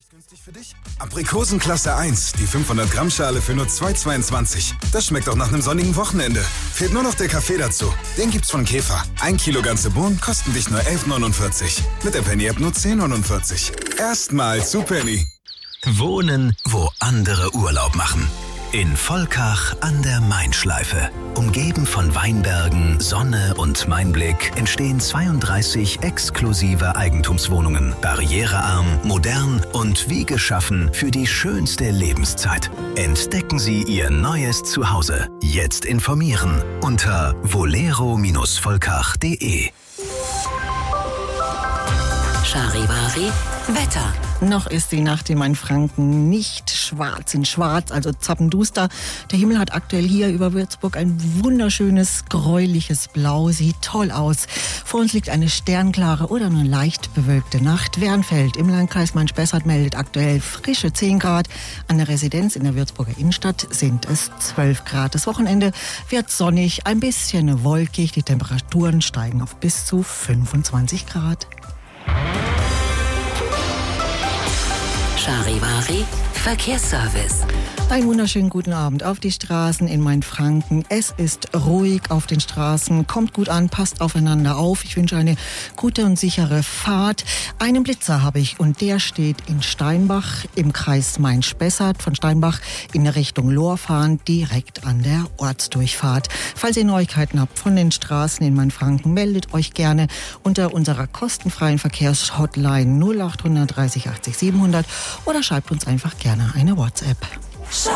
Günstig für dich? Aprikosen Klasse 1, die 500 Gramm Schale für nur 2,22. Das schmeckt auch nach einem sonnigen Wochenende. Fehlt nur noch der Kaffee dazu. Den gibt's von Käfer. 1 Kilo ganze Bohnen kosten dich nur 11,49. Mit der Penny-App nur 10,49. Erstmal zu Penny. Wohnen, wo andere Urlaub machen. In Volkach an der Mainschleife. Umgeben von Weinbergen, Sonne und Mainblick entstehen 32 exklusive Eigentumswohnungen. Barrierearm, modern und wie geschaffen für die schönste Lebenszeit. Entdecken Sie Ihr neues Zuhause. Jetzt informieren unter volero-volkach.de. Charivari Wetter. Noch ist die Nacht in Mainfranken nicht schwarz in schwarz, also zappenduster. Der Himmel hat aktuell hier über Würzburg ein wunderschönes, gräuliches Blau. Sieht toll aus. Vor uns liegt eine sternklare oder nur leicht bewölkte Nacht. Wernfeld im Landkreis Main-Spessart meldet aktuell frische 10 Grad. An der Residenz in der Würzburger Innenstadt sind es 12 Grad. Das Wochenende wird sonnig, ein bisschen wolkig. Die Temperaturen steigen auf bis zu 25 Grad. Charivari Verkehrsservice. Einen wunderschönen guten Abend auf die Straßen in Mainfranken. Es ist ruhig auf den Straßen. Kommt gut an, passt aufeinander auf. Ich wünsche eine gute und sichere Fahrt. Einen Blitzer habe ich und der steht in Steinbach im Kreis Main-Spessart. Von Steinbach in Richtung Lohr fahren, direkt an der Ortsdurchfahrt. Falls ihr Neuigkeiten habt von den Straßen in Mainfranken, meldet euch gerne unter unserer kostenfreien Verkehrshotline 0800 30 80 700 oder schreibt uns einfach gerne eine WhatsApp.